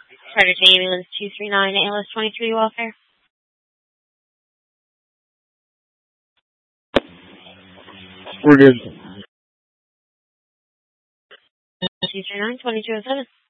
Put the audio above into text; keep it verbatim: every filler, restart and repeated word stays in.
Charter to ambulance two three nine, A L S twenty-three welfare. We're good. two three nine, twenty-two oh seven.